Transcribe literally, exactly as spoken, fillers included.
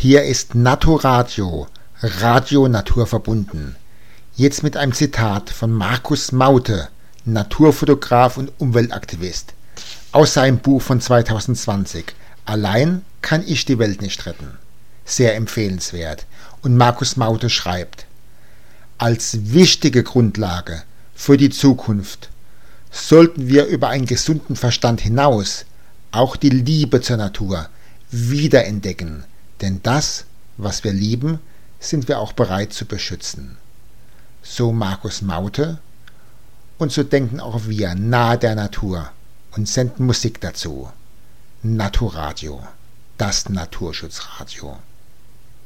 Hier ist Naturadio, Radio naturverbunden. Jetzt mit einem Zitat von Markus Maute, Naturfotograf und Umweltaktivist, aus seinem Buch von zweitausendzwanzig. Allein kann ich die Welt nicht retten. Sehr empfehlenswert. Und Markus Maute schreibt: Als wichtige Grundlage für die Zukunft sollten wir über einen gesunden Verstand hinaus auch die Liebe zur Natur wiederentdecken, denn das, was wir lieben, sind wir auch bereit zu beschützen. So Markus Maute, und so denken auch wir nahe der Natur und senden Musik dazu. Naturadio, das Naturschutzradio.